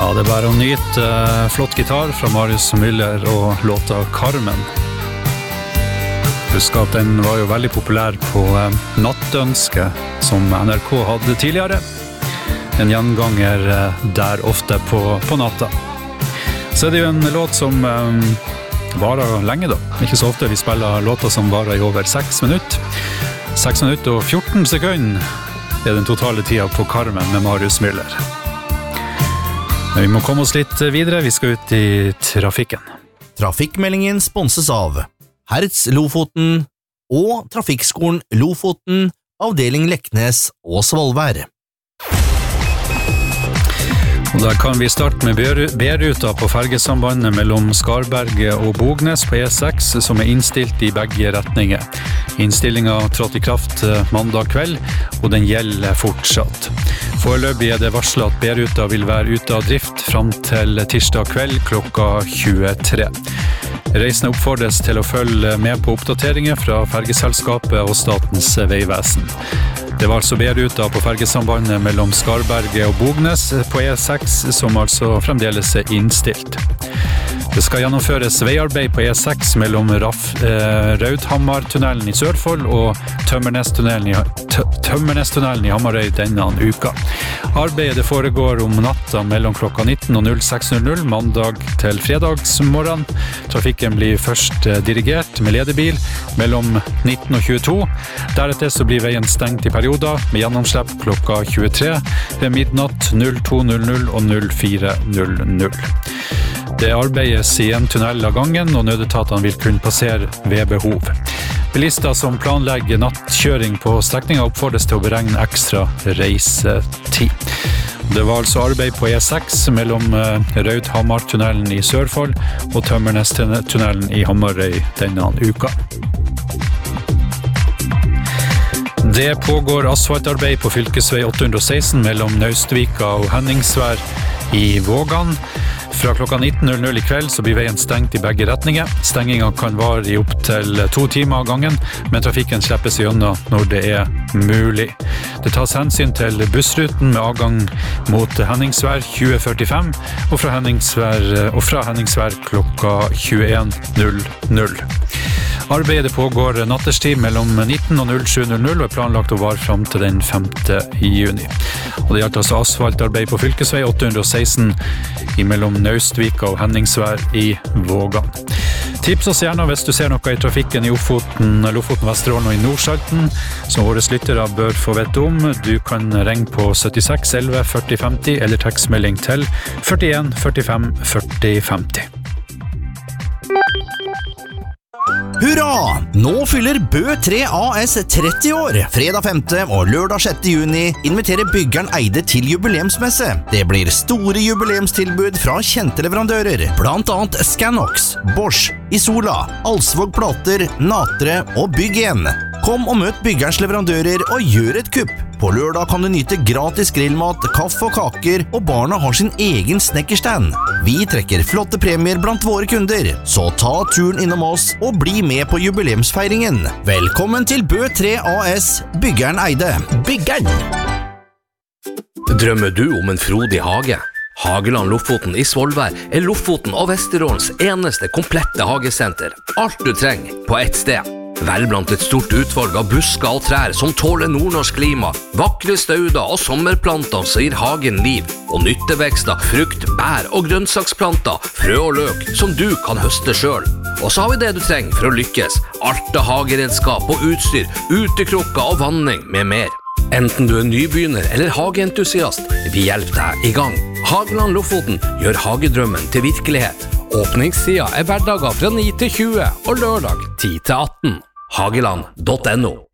Ja, det bare å nyte flott gitar fra Marius Müller og låta Carmen. Husk at den var jo veldig populær på Nattønske, som NRK hadde tidligere. En gjenganger der ofte på natta. Så det jo en låt som varer lenge da. Ikke så ofte vi spiller låter som varer i over 6 minutter. 6 minutter og 14 sekunder den totale tida på Carmen med Marius Müller. Men vi må komme oss litt videre, vi skal ut i trafikken. Trafikkmeldingen sponses av Hertz Lofoten og Trafikkskolen Lofoten, avdeling Leknes og Svolvær. Og der kan vi starte med B-ruta på fergesambandet mellom Skarberget og Bognes på E6, som innstilt i begge retninger. Innstillingen trådte i kraft mandag kveld, og den gjelder fortsatt. Foreløpig det varslet at B-ruta vil være ute av drift frem til tirsdag kveld klokka 23. Reisende oppfordres til å følge med på oppdateringer fra fergeselskapet og Statens vegvesen. Det var altså B-ruta på fergesambandet mellom Skarberget og Bognes på E6, som altså fremdeles innstilt. Det skal gjennomføres veiarbeid på E6 mellom Raudhammartunnelen i Sørfold og Tømmernestunnelen i Hamarøy denne uka. Arbeidet foregår om natta mellom klokka 19 og 06:00 mandag til fredagsmorgen. Trafikken blir først dirigert med ledebil mellom 19 og 22. Deretter så blir veien stengt i perioder med gjennomslipp klokka 23 ved midnatt 02:00 og 04:00. Det arbeides i en tunnel av gangen, og nødetatene vil kunne passere ved behov. Bilister som planlegger nattkjøring på strekningen oppfordres til å beregne ekstra reisetid. Det var altså arbeid på E6 mellom Raudhammartunnelen i Sørfold og Tømmernestunnelen i Hamarøy denne uka. Det pågår asfaltarbeid på fylkesvei 816 mellom Naustvika og Henningsvær i Vågan. Fra klokka 19:00 i kveld så blir veien stengt i begge retninger. Stengingen kan vare i opp til 2 timer av gangen, men trafikken slippes gjennom når det er mulig. Det tas hensyn til bussruten med avgang mot Henningsvær 20:45 og fra Henningsvær klokka 21:00. Arbeidet pågår natterstid mellom 19 og 07:00 og planlagt å vare frem til den 5. juni. Og det gjelder altså asfaltarbeid på fylkesvei 816 mellom Naustvika og Henningsvær i Vågan. Tips oss gjerne hvis du ser noe i trafikken i Lofoten, Vesterålen og i Nordsalten, som våre lyttere bør få vite om. Du kan ringe på 76 11 40 50 eller tekstmelding til 41 45 40 50. Hurra! Nå fyller Bø 3 AS 30 år. Fredag 5. og lørdag 6. juni inviterer byggeren Eide til jubileumsmesse. Det blir store jubileumstilbud fra kjente leverandører, blant annet Scanox, Bosch, Isola, Alsvåg Plater, Natre og Bygg1. Kom og møt byggerens leverandører og gjør et kupp. På lørdag kan du nyte gratis grillmat, kaffe og kaker, og barna har sin egen snekkerstand. Vi trekker flotte premier blant våre kunder, så ta turen innom oss og bli med på jubileumsfeiringen. Velkommen til Bø 3 AS, byggeren Eide. Byggeren! Drømmer du om en frodig hage? Hageland Lofoten i Svolvær Lofoten og Vesterålens eneste komplette hagesenter. Alt du trenger på ett sted. Vel blant et stort utvalg av busker og trær som tåler nordnorsk klima, vakre stauder og sommerplanter som gir hagen liv, og nyttevekster, frukt, bær og grønnsaksplanter, frø og løk som du kan høste selv. Og så har vi det du trenger for å lykkes. Alt av hageredskap og utstyr, utekrukker og vanning med mer. Enten du nybegynner eller hageentusiast, vi hjelper deg i gang. Hageland Lofoten gjør hagedrømmen til virkelighet. Åpningstida hverdager fra 9 til 20 og lørdag 10 til 18. Hageland.no